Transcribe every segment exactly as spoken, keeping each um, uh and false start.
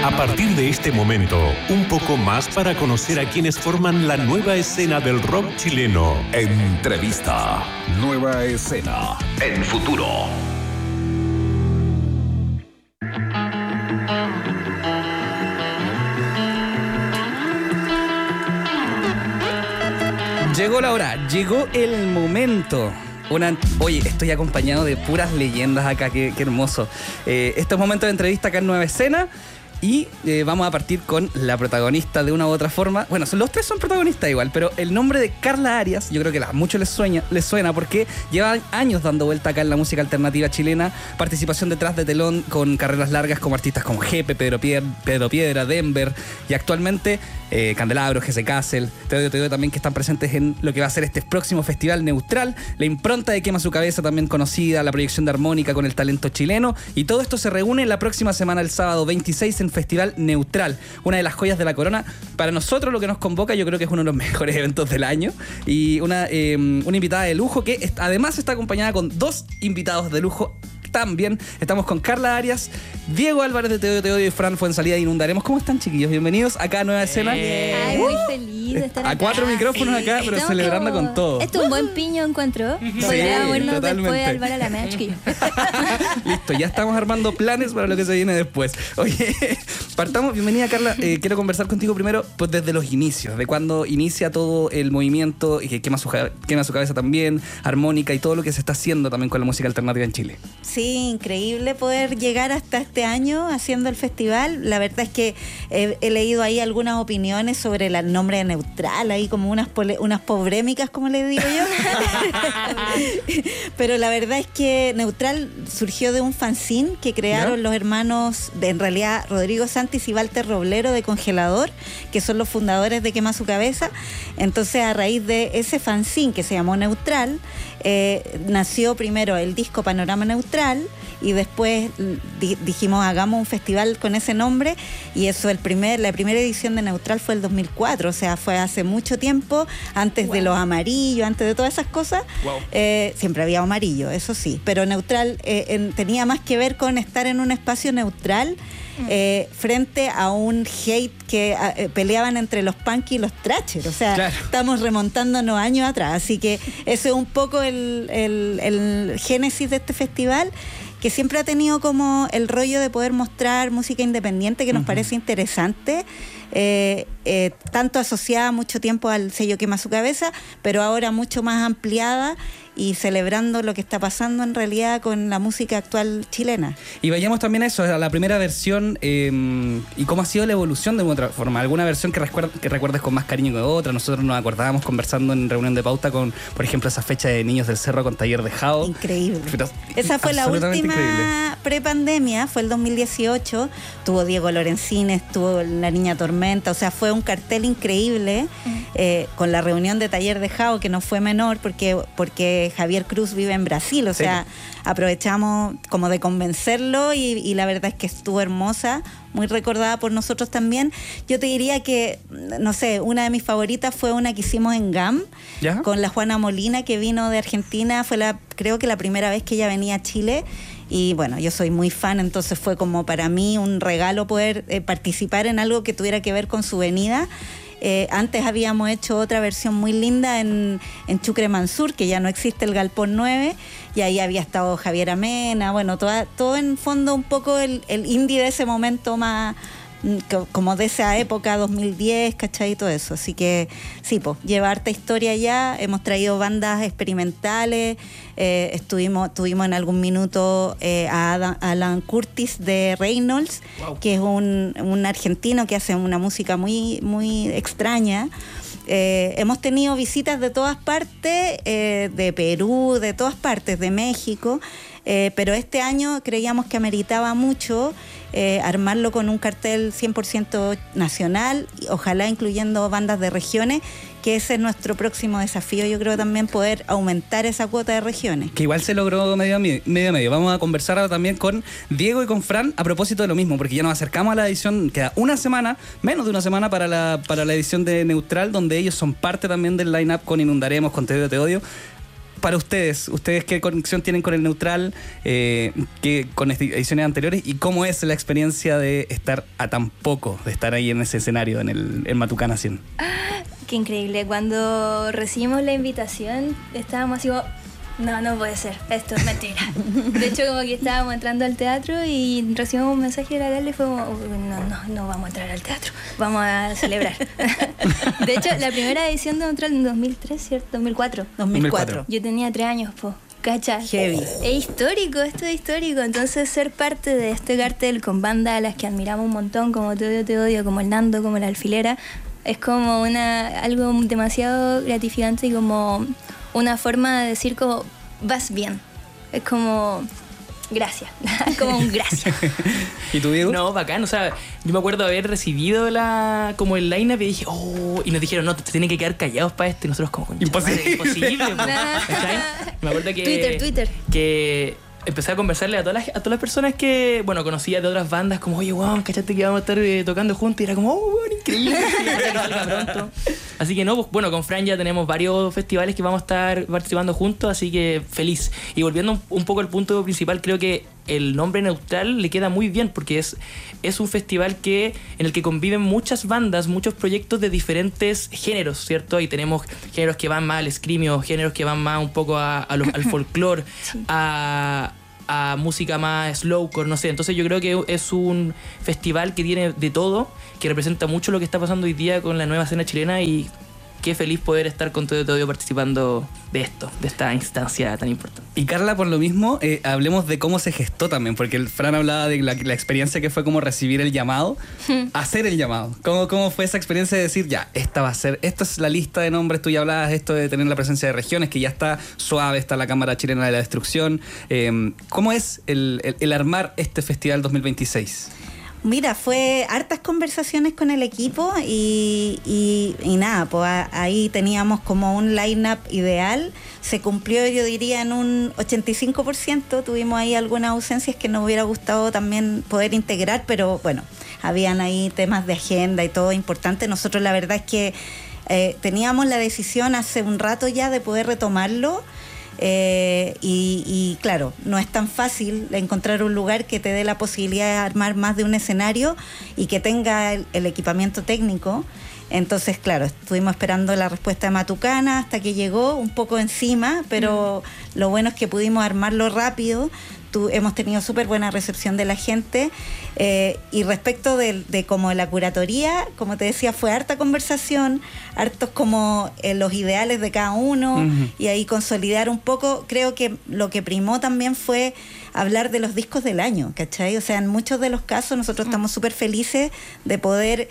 A partir de este momento, un poco más para conocer a quienes forman la nueva escena del rock chileno. Entrevista. Nueva escena. En Futuro. Llegó la hora, llegó el momento. Una, oye, estoy acompañado de puras leyendas acá, qué, qué hermoso. Eh, este es momento de entrevista acá en Nueva Escena. Y eh, vamos a partir con la protagonista de una u otra forma. Bueno, los tres son protagonistas igual, pero el nombre de Carla Arias, yo creo que a muchos les sueña, les suena porque lleva años dando vuelta acá en la música alternativa chilena. Participación detrás de telón con carreras largas como artistas como Jepe, Pedro, Pier, Pedro Piedra, Denver y actualmente eh, Candelabro, Jesse Castle, Teodio Teodio también, que están presentes en lo que va a ser este próximo festival Neutral. La impronta de Quema Su Cabeza también conocida, la proyección de armónica con el talento chileno, y todo esto se reúne la próxima semana, el sábado veintiséis, en Festival Neutral, una de las joyas de la corona. Para nosotros lo que nos convoca, yo creo que es uno de los mejores eventos del año, y una, eh, una invitada de lujo que est- además está acompañada con dos invitados de lujo también. Estamos con Carla Arias, Diego Álvarez de Teodio Teodio y Fran Fuensalida de Inundaremos. ¿Cómo están, chiquillos? Bienvenidos acá a Nueva Escena. Ay, muy feliz de estar acá. A cuatro micrófonos Sí. acá, pero Estamos celebrando como- con todo. Esto es un buen piño encuentro. Podríamos irnos totalmente. después al bar a la match. Listo, ya estamos armando planes para lo que se viene después. Oye, partamos. Bienvenida, Carla. Eh, quiero conversar contigo primero, pues desde los inicios, de cuando inicia todo el movimiento y que quema su, quema su cabeza también, armónica y todo lo que se está haciendo también con la música alternativa en Chile. Sí, increíble poder llegar hasta este año haciendo el festival. La verdad es que he, he leído ahí algunas opiniones sobre el nombre de Neutral, ahí como unas, pole, unas pobrémicas, como les digo yo. Pero la verdad es que Neutral surgió de un fanzine que crearon ¿Ya? los hermanos, de, en realidad Rodrigo Santis y Walter Roblero de Congelador, que son los fundadores de Quema Su Cabeza. Entonces, a raíz de ese fanzine que se llamó Neutral, eh, nació primero el disco Panorama Neutral, y después di- dijimos hagamos un festival con ese nombre, y eso el primer la primera edición de Neutral fue el dos mil cuatro, o sea, fue hace mucho tiempo, antes wow. de los amarillos, antes de todas esas cosas. Wow. Eh, siempre había amarillo, eso sí, pero Neutral eh, en, tenía más que ver con estar en un espacio neutral eh, frente a un hate que eh, peleaban entre los punk y los thrasher, o sea, claro. estamos remontándonos años atrás, así que eso es un poco el, el, el génesis de este festival, que siempre ha tenido como el rollo de poder mostrar música independiente que nos uh-huh. parece interesante, eh, eh, tanto asociada mucho tiempo al sello Quema Su Cabeza, pero ahora mucho más ampliada y celebrando lo que está pasando en realidad con la música actual chilena. Y vayamos también a eso, a la primera versión, eh, y cómo ha sido la evolución de otra forma. ¿Alguna versión que, recuer- que recuerdes con más cariño que otra? Nosotros nos acordábamos conversando en reunión de pauta con, por ejemplo, esa fecha de Niños del Cerro con Taller de Jao. Increíble. Pero, esa fue la última prepandemia, fue el dos mil dieciocho. Tuvo Diego Lorenzini, estuvo La Niña Tormenta, o sea, fue un cartel increíble uh-huh. eh, con la reunión de Taller de Jao, que no fue menor porque, porque Javier Cruz vive en Brasil, o sí. sea, aprovechamos como de convencerlo y, y la verdad es que estuvo hermosa, muy recordada por nosotros también. Yo te diría que, no sé, una de mis favoritas fue una que hicimos en G A M, ¿Ya? con la Juana Molina, que vino de Argentina, fue la, creo que la primera vez que ella venía a Chile. Y bueno, yo soy muy fan, entonces fue como para mí un regalo poder eh, participar en algo que tuviera que ver con su venida. Eh, antes habíamos hecho otra versión muy linda en, en Chucre Mansur, que ya no existe, el Galpón nueve, y ahí había estado Javier Amena, bueno, toda, todo en fondo un poco el, el indie de ese momento más, como de esa época, dos mil diez, ¿cachai? Y todo eso. Así que sí, pues, lleva harta historia ya. Hemos traído bandas experimentales. Eh, estuvimos, tuvimos en algún minuto eh, a Adam, Alan Curtis de Reynolds, wow. que es un, un argentino que hace una música muy, muy extraña. Eh, hemos tenido visitas de todas partes, eh, de Perú, de todas partes, de México, eh, pero este año creíamos que ameritaba mucho eh, armarlo con un cartel cien por ciento nacional, ojalá incluyendo bandas de regiones, que ese es nuestro próximo desafío, yo creo también poder aumentar esa cuota de regiones. Que igual se logró medio a medio, medio, medio. Vamos a conversar ahora también con Diego y con Fran a propósito de lo mismo, porque ya nos acercamos a la edición, queda una semana, menos de una semana para la, para la edición de Neutral, donde ellos son parte también del line-up con Inundaremos, con Te Odio, Te Odio. para ustedes, ustedes qué conexión tienen con el Neutral, eh, qué, con ediciones anteriores, y cómo es la experiencia de estar a tan poco, de estar ahí en ese escenario, en el en Matucana cien. Qué increíble. Cuando recibimos la invitación, estábamos así como, no, no puede ser, esto es mentira. De hecho, como que estábamos entrando al teatro y recibimos un mensaje de la Carla y fue como, no, no, no vamos a entrar al teatro, vamos a celebrar. De hecho, la primera edición de Neutral en dos mil tres, ¿cierto? dos mil cuatro. dos mil cuatro. Yo tenía tres años, po. ¿Cacha? Heavy. Es histórico, esto es histórico. Entonces, ser parte de este cartel con bandas a las que admiramos un montón, como Te Odio, Te Odio, como El Nando, como La Alfilera, es como una algo demasiado gratificante y como una forma de decir como, vas bien. Es como, gracias. Como un gracias. ¿Y tú, Diego? No, bacán. O sea, yo me acuerdo haber recibido la como el line-up y dije, oh, y nos dijeron, no, te tienen que quedar callados para esto. Y nosotros como, imposible. Madre, imposible. Me acuerdo que... Twitter, Twitter. Que... empecé a conversarle a todas las, a todas las personas que, bueno, conocía de otras bandas, como, oye, wow, ¿cachaste que vamos a estar eh, tocando juntos? Y era como, oh, bueno, increíble. Pronto. Así que no, pues, bueno, con Fran ya tenemos varios festivales que vamos a estar participando juntos, así que feliz. Y volviendo un, un poco al punto principal, creo que el nombre Neutral le queda muy bien porque es, es un festival que, en el que conviven muchas bandas, muchos proyectos de diferentes géneros, ¿cierto? Y tenemos géneros que van más al screamio, géneros que van más un poco a, a lo, al folclore, sí. a... a música más slowcore, no sé. Entonces yo creo que es un festival que tiene de todo, que representa mucho lo que está pasando hoy día con la nueva escena chilena, y qué feliz poder estar con Todo Todo participando de esto, de esta instancia tan importante. Y Carla, por lo mismo, eh, hablemos de cómo se gestó también, porque el Fran hablaba de la, la experiencia que fue como recibir el llamado, hacer el llamado. ¿Cómo, ¿Cómo fue esa experiencia de decir, ya, esta va a ser, esta es la lista de nombres, tú ya hablabas esto de tener la presencia de regiones, que ya está suave, está la Cámara Chilena de la Destrucción. Eh, ¿Cómo es el, el, el armar este Festival dos mil veintiséis? Mira, fue hartas conversaciones con el equipo y, y, y nada, pues ahí teníamos como un line-up ideal. Se cumplió, yo diría, en un ochenta y cinco por ciento. Tuvimos ahí algunas ausencias que nos hubiera gustado también poder integrar, pero bueno, habían ahí temas de agenda y todo importante. Nosotros la verdad es que eh, teníamos la decisión hace un rato ya de poder retomarlo. Eh, y, y claro, no es tan fácil encontrar un lugar que te dé la posibilidad de armar más de un escenario y que tenga el, el equipamiento técnico. Entonces, claro, estuvimos esperando la respuesta de Matucana hasta que llegó, un poco encima, pero mm. lo bueno es que pudimos armarlo rápido. Tú, hemos tenido súper buena recepción de la gente. Eh, y respecto de, de como la curatoría, como te decía, fue harta conversación, hartos como eh, los ideales de cada uno, uh-huh. y ahí consolidar un poco. Creo que lo que primó también fue hablar de los discos del año, ¿cachai? O sea, en muchos de los casos nosotros uh-huh. estamos súper felices de poder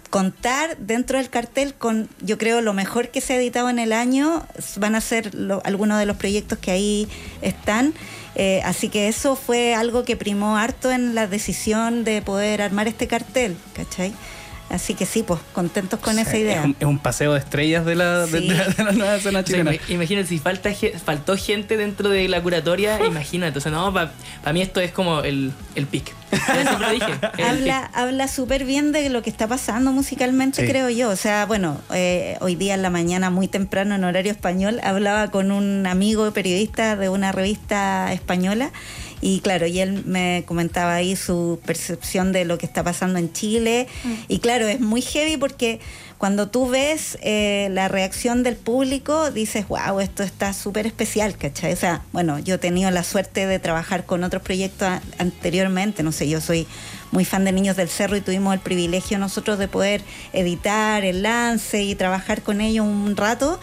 contar dentro del cartel con, yo creo, lo mejor que se ha editado en el año. Van a ser lo, algunos de los proyectos que ahí están. Eh, así que eso fue algo que primó harto en la decisión de poder armar este cartel, ¿cachai? Así que sí, pues contentos con o sea, esa idea. Es un, es un paseo de estrellas de la, sí. de, de, la, de la nueva escena chilena. O sea, imagínate, si falta, faltó gente dentro de la curatoria, imagínate. O sea, no, para pa mí esto es como el, el pic. Siempre dije. Habla, habla súper bien de lo que está pasando musicalmente, sí. creo yo. O sea, bueno, eh, hoy día en la mañana, muy temprano, en horario español, hablaba con un amigo periodista de una revista española. Y claro, y él me comentaba ahí su percepción de lo que está pasando en Chile. Mm. Y claro, es muy heavy porque cuando tú ves eh, la reacción del público, dices, wow, esto está súper especial, ¿cachai? O sea, bueno, yo he tenido la suerte de trabajar con otros proyectos a- anteriormente. No sé, yo soy muy fan de Niños del Cerro y tuvimos el privilegio nosotros de poder editar el lance y trabajar con ellos un rato.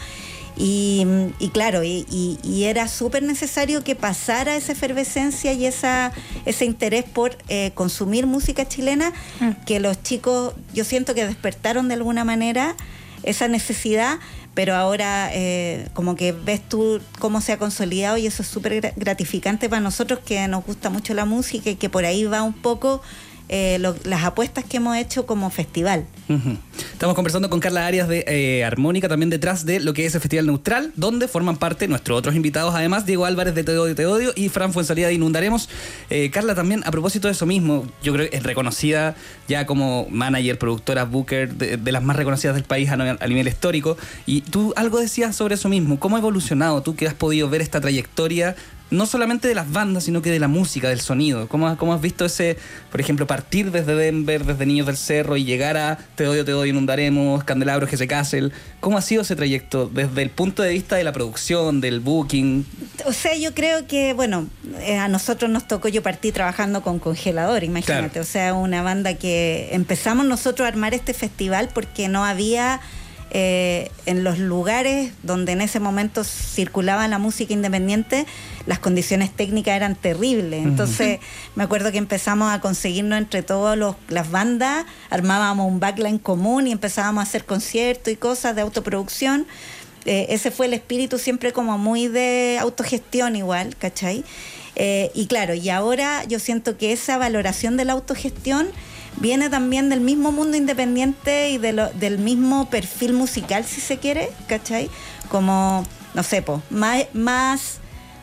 Y, y claro, y, y, y era súper necesario que pasara esa efervescencia y esa ese interés por eh, consumir música chilena, mm. que los chicos, yo siento que despertaron de alguna manera esa necesidad, pero ahora eh, como que ves tú cómo se ha consolidado y eso es súper gratificante para nosotros que nos gusta mucho la música y que por ahí va un poco eh, lo, las apuestas que hemos hecho como festival. Uh-huh. Estamos conversando con Carla Arias de eh, Armónica, también detrás de lo que es el Festival Neutral, donde forman parte nuestros otros invitados, además Diego Álvarez de Te Odio, Te Odio y Fran Fuenzalía de Inundaremos. Eh, Carla, también a propósito de eso mismo, yo creo que es reconocida ya como manager, productora, booker, de, de las más reconocidas del país a, a nivel histórico, y tú algo decías sobre eso mismo. ¿Cómo ha evolucionado tú que has podido ver esta trayectoria, no solamente de las bandas, sino que de la música, del sonido? ¿Cómo, cómo has visto ese, por ejemplo, partir desde Denver, desde Niños del Cerro y llegar a Te Odio, Te Odio, Inundaremos, Candelabros, G S Castle? ¿Cómo ha sido ese trayecto desde el punto de vista de la producción, del booking? O sea, yo creo que, bueno, eh, a nosotros nos tocó, yo partí trabajando con Congelador, imagínate. Claro. O sea, una banda que empezamos nosotros a armar este festival porque no había... Eh, en los lugares donde en ese momento circulaba la música independiente, las condiciones técnicas eran terribles. Entonces, uh-huh. me acuerdo que empezamos a conseguirnos entre todas las bandas, armábamos un backline común y empezábamos a hacer conciertos y cosas de autoproducción. Eh, ese fue el espíritu siempre como muy de autogestión igual, ¿cachai? Eh, y claro, y ahora yo siento que esa valoración de la autogestión viene también del mismo mundo independiente y de lo, del mismo perfil musical, si se quiere, ¿cachai? Como, no sé, po, más, más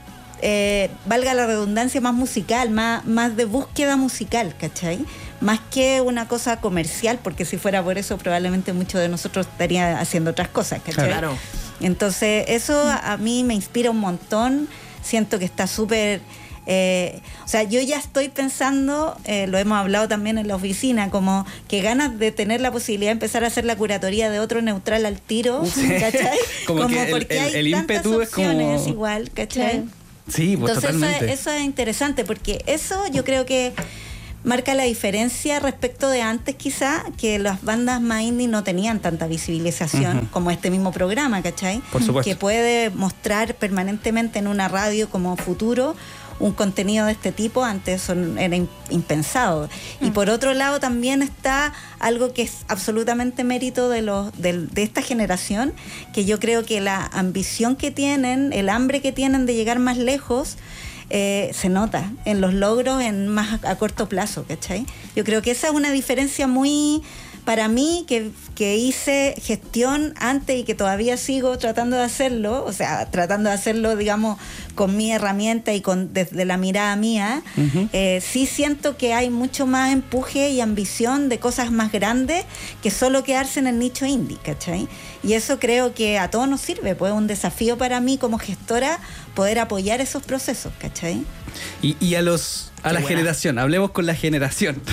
eh, valga la redundancia, más musical, más, más de búsqueda musical, ¿cachai? Más que una cosa comercial, porque si fuera por eso probablemente muchos de nosotros estarían haciendo otras cosas, ¿cachai? Claro. Entonces eso a, a mí me inspira un montón, siento que está súper... Eh, o sea, yo ya estoy pensando, eh, lo hemos hablado también en la oficina, como que ganas de tener la posibilidad de empezar a hacer la curatoría de otro neutral al tiro, sí. ¿Cachai? Como, como que porque el, el, hay el tantas opciones como... igual, ¿cachai? Sí, pues entonces totalmente. Eso es, eso es interesante, porque eso yo creo que marca la diferencia respecto de antes quizá, que las bandas más indie no tenían tanta visibilización uh-huh. como este mismo programa, ¿cachai? Por supuesto. Que puede mostrar permanentemente en una radio como Futuro un contenido de este tipo. Antes eso era impensado. Mm. Y por otro lado también está algo que es absolutamente mérito de los de, de esta generación, que yo creo que la ambición que tienen, el hambre que tienen de llegar más lejos, eh, se nota en los logros en más a, a corto plazo, ¿cachai? Yo creo que esa es una diferencia muy... Para mí, que, que hice gestión antes y que todavía sigo tratando de hacerlo, o sea, tratando de hacerlo, digamos, con mi herramienta y con desde la mirada mía, uh-huh. eh, sí siento que hay mucho más empuje y ambición de cosas más grandes que solo quedarse en el nicho indie, ¿cachai? Y eso creo que a todos nos sirve, pues es un desafío para mí como gestora poder apoyar esos procesos, ¿cachai? Y, y a los... A Qué la buena. generación, hablemos con la generación.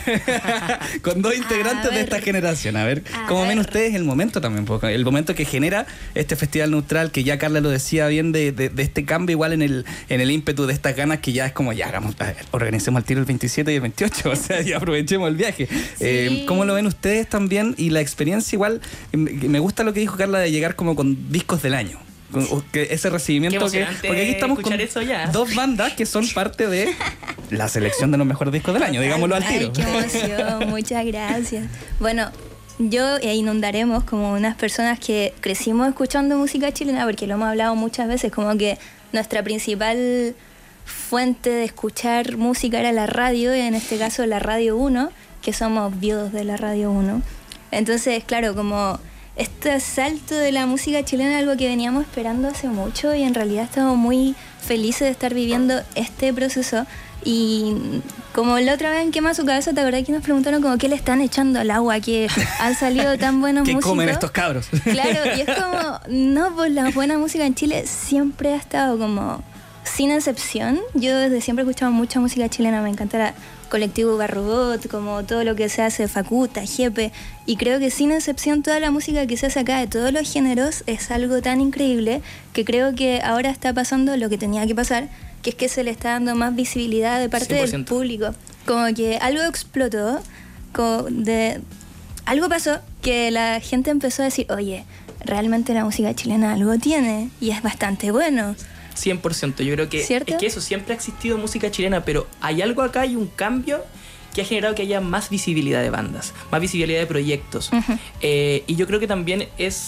Con dos integrantes de esta generación. A ver, a ¿cómo ver. ven ustedes el momento también? Porque el momento que genera este Festival Neutral, que ya Carla lo decía bien, de, de, de este cambio igual en el, en el ímpetu de estas ganas, que ya es como, ya, hagamos, a ver, organicemos el tiro el veintisiete y el veintiocho, o sea, ya aprovechemos el viaje. Sí. Eh, ¿Cómo lo ven ustedes también? Y la experiencia igual, me gusta lo que dijo Carla de llegar como con discos del año. Que ese recibimiento que, porque aquí estamos con dos bandas que son parte de la selección de los mejores discos del año, digámoslo al tiro. Ay, qué emoción, muchas gracias. Bueno, yo e Inundaremos como unas personas que crecimos escuchando música chilena, porque lo hemos hablado muchas veces, como que nuestra principal fuente de escuchar música era la radio, y en este caso la Radio uno, que somos viudos de la Radio uno. Entonces, claro, como este salto de la música chilena es algo que veníamos esperando hace mucho, y en realidad estamos muy felices de estar viviendo este proceso. Y como la otra vez en Quema Su Cabeza, ¿te acordás que nos preguntaron como qué le están echando al agua? Que han salido tan buenos músicos. ¿Qué comen estos cabros? Claro, y es como, no, pues la buena música en Chile siempre ha estado como sin excepción. Yo desde siempre he escuchado mucha música chilena, me encanta la Colectivo Garrobot, como todo lo que se hace, Facuta, Jepe, y creo que sin excepción toda la música que se hace acá de todos los géneros es algo tan increíble que creo que ahora está pasando lo que tenía que pasar, que es que se le está dando más visibilidad de parte cien por ciento del público. Como que algo explotó, como de, algo pasó que la gente empezó a decir, oye, realmente la música chilena algo tiene y es bastante bueno. cien por ciento, yo creo que ¿cierto? Es que eso, siempre ha existido música chilena, pero hay algo acá, hay un cambio que ha generado que haya más visibilidad de bandas, más visibilidad de proyectos. Uh-huh. Eh, y yo creo que también es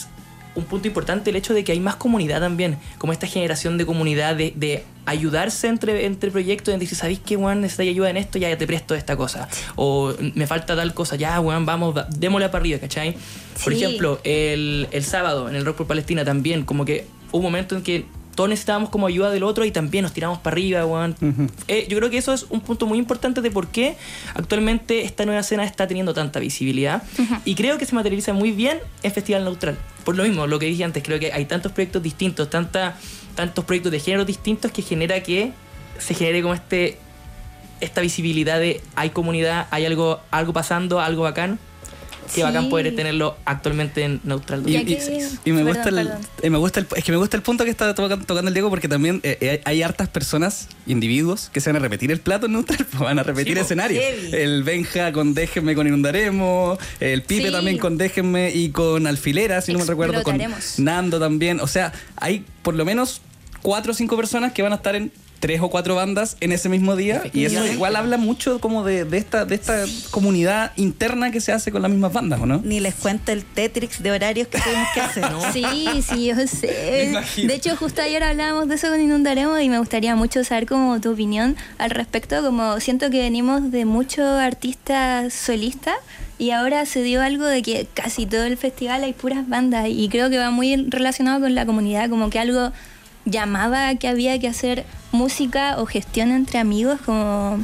un punto importante el hecho de que hay más comunidad también, como esta generación de comunidad, de, de ayudarse entre, entre proyectos, en decir, ¿sabéis qué, weón? Necesitas ayuda en esto, ya, ya te presto esta cosa. O me falta tal cosa, ya, weón, vamos, démosle para arriba, ¿cachai? Por Sí. ejemplo, el, el sábado en el Rock por Palestina también, como que hubo un momento en que todos necesitábamos como ayuda del otro y también nos tiramos para arriba, weón. Ujú. Eh, yo creo que eso es un punto muy importante de por qué actualmente esta nueva escena está teniendo tanta visibilidad. Y creo que se materializa muy bien en Festival Neutral. Por lo mismo, lo que dije antes, creo que hay tantos proyectos distintos, tanta, tantos proyectos de géneros distintos que genera que se genere como este esta visibilidad de hay comunidad, hay algo, algo pasando, algo bacán. Qué Sí. bacán poder tenerlo actualmente en Neutral. Y, Ya y- que- y me perdón, gusta el, perdón. eh, me gusta el, es que me gusta el punto que está toca- tocando el Diego, porque también eh, eh, hay hartas personas, individuos, que se van a repetir el plato en Neutral, pues van a repetir Sí, po. escenario. Heavy. El Benja con Déjenme con Inundaremos, el Pipe Sí. también con Déjenme y con Alfilera, si no me recuerdo, con Explotaremos. Nando también. O sea, hay por lo menos cuatro o cinco personas que van a estar en tres o cuatro bandas en ese mismo día, y eso Efectivamente. igual habla mucho como de, de esta, de esta comunidad interna que se hace con las mismas bandas, ¿o no? Ni les cuento el Tetrix de horarios que tuvimos que hacer. Sí, sí, yo Me sé. imagino. De hecho, justo ayer hablábamos de eso con Inundaremos y me gustaría mucho saber como tu opinión al respecto. Como siento que venimos de muchos artistas solistas y ahora se dio algo de que casi todo el festival hay puras bandas y creo que va muy relacionado con la comunidad, como que algo llamaba a que había que hacer música o gestión entre amigos, como...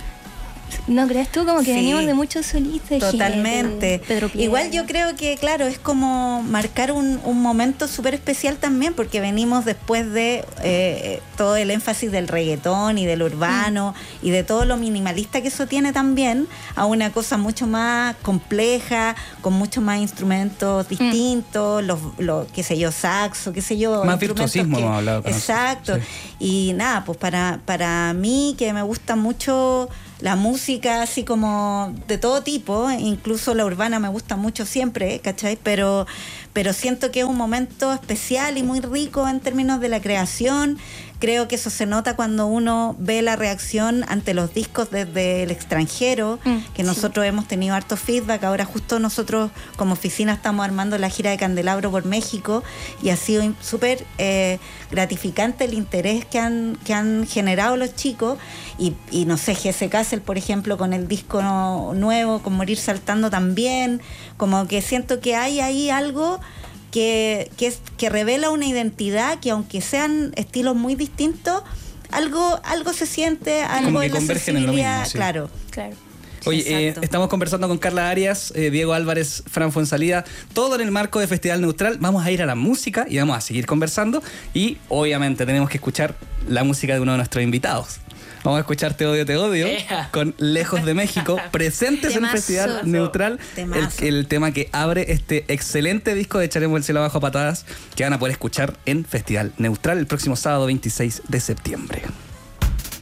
¿No crees tú? Como que Sí. venimos de muchos solistas. Totalmente. Pedro Piedra. Igual yo creo que, claro, es como marcar un, un momento súper especial también, porque venimos después de eh, todo el énfasis del reggaetón y del urbano Mm. y de todo lo minimalista que eso tiene también, a una cosa mucho más compleja, con muchos más instrumentos Mm. distintos, los, los, qué sé yo, saxo, qué sé yo. Más instrumentos virtuosismo que- hemos hablado con Exacto. nosotros, Y nada, pues para, para mí, que me gusta mucho la música así como de todo tipo, incluso la urbana me gusta mucho siempre, ¿cachai? Pero, pero siento que es un momento especial y muy rico en términos de la creación. Creo que eso se nota cuando uno ve la reacción ante los discos desde el extranjero, Mm, que sí. nosotros hemos tenido harto feedback. Ahora justo nosotros como oficina estamos armando la gira de Candelabro por México y ha sido in- súper eh, gratificante el interés que han, que han generado los chicos. Y, y no sé, Jesse Castle, por ejemplo, con el disco no- nuevo, con Morir Saltando también, como que siento que hay ahí algo que, que, es, que revela una identidad que, aunque sean estilos muy distintos, algo, algo se siente, algo que en la convergen en lo sensibilidad, mismo, sí. claro. Claro. Oye, eh, Exacto. estamos conversando con Carla Arias, eh, Diego Álvarez, Fran Fuensalida, todo en el marco de Festival Neutral. Vamos a ir a la música y vamos a seguir conversando. Y obviamente tenemos que escuchar la música de uno de nuestros invitados. Vamos a escuchar Te Odio, Te Odio Yeah. con Lejos de México, presentes en Temazo. Festival Neutral. El, Temazo. el tema que abre este excelente disco de Echaremos el cielo abajo a patadas, que van a poder escuchar en Festival Neutral el próximo sábado veintiséis de septiembre.